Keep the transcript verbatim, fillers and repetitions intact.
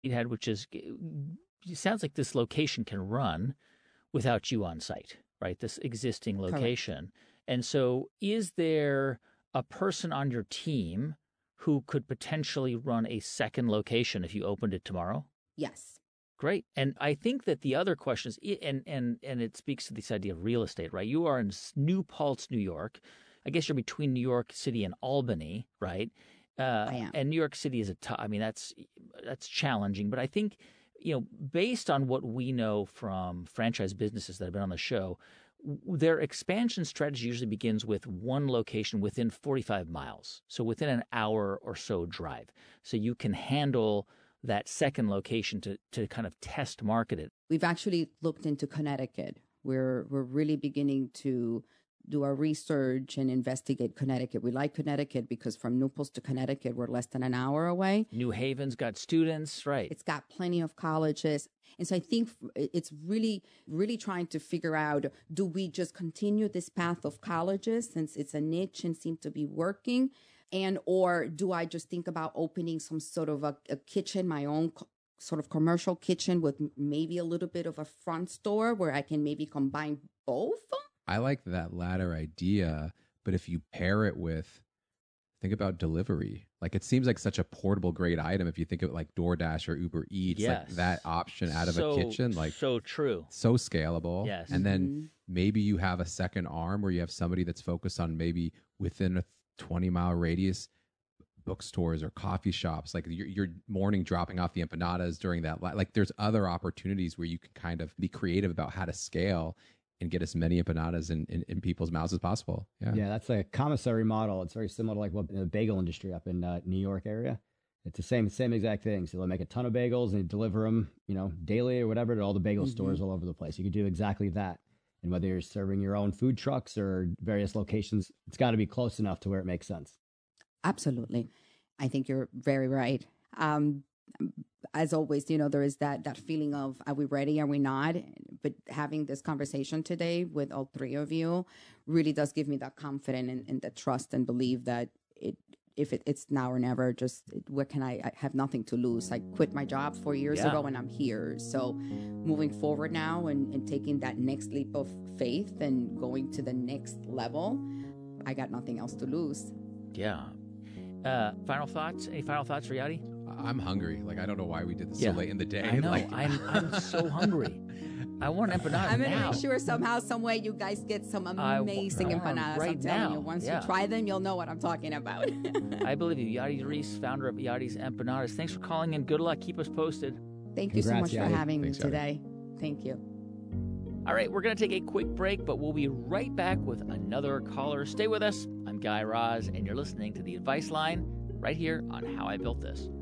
had, which is, it sounds like this location can run without you on site, right? This existing location. Correct. And so is there a person on your team who could potentially run a second location if you opened it tomorrow? Yes. Great. And I think that the other question is, and, and, and it speaks to this idea of real estate, right? You are in New Paltz, New York. I guess you're between New York City and Albany, right? Uh, I am. And New York City is a tough, I mean, that's, that's challenging. But I think, you know, based on what we know from franchise businesses that have been on the show, their expansion strategy usually begins with one location within forty-five miles. So within an hour or so drive. So you can handle that second location to, to kind of test market it. We've actually looked into Connecticut. We're, we're really beginning to do our research and investigate Connecticut. We like Connecticut because from New Paltz to Connecticut, we're less than an hour away. New Haven's got students, right? It's got plenty of colleges. And so I think it's really, really trying to figure out, do we just continue this path of colleges since it's a niche and seems to be working? And or do I just think about opening some sort of a, a kitchen, my own co- sort of commercial kitchen with maybe a little bit of a front store where I can maybe combine both? I like that latter idea, but if you pair it with, think about delivery. Like it seems like such a portable, great item. If you think of it like DoorDash or Uber Eats, yes. like that option out of so, a kitchen, like so true, so scalable. Yes, and then mm-hmm. maybe you have a second arm where you have somebody that's focused on maybe within a twenty mile radius bookstores or coffee shops, like your, your morning dropping off the empanadas during that. Like there's other opportunities where you can kind of be creative about how to scale and get as many empanadas in, in, in people's mouths as possible. Yeah. Yeah. That's a commissary model. It's very similar to like what the bagel industry up in uh, New York area. It's the same, same exact thing. So they'll make a ton of bagels and deliver them, you know, daily or whatever to all the bagel mm-hmm. stores all over the place. You could do exactly that. And whether you're serving your own food trucks or various locations, it's got to be close enough to where it makes sense. Absolutely. I think you're very right. Um, as always, you know, there is that that feeling of, are we ready? Are we not? But having this conversation today with all three of you really does give me that confidence and, and the trust and belief that it, if it, it's now or never, just what can I, I have nothing to lose. I quit my job four years yeah. ago and I'm here. So moving forward now and, and taking that next leap of faith and going to the next level, I got nothing else to lose. Yeah. Uh, final thoughts? Any final thoughts for Yadi? I'm hungry. Like, I don't know why we did this yeah. so late in the day. I know. Like, I'm, I'm so hungry. I want empanadas I'm going to now. make sure somehow, some way you guys get some amazing I, empanadas. right I'm telling now. you, once yeah. you try them, you'll know what I'm talking about. I believe you. Yadi Reese, founder of Yadi's Empanadas. Thanks for calling in. Good luck. Keep us posted. Thank you Congrats, so much Yadi. for having Thanks, me today. Yadi. Thank you. All right, we're going to take a quick break, but we'll be right back with another caller. Stay with us. I'm Guy Raz, and you're listening to The Advice Line right here on How I Built This.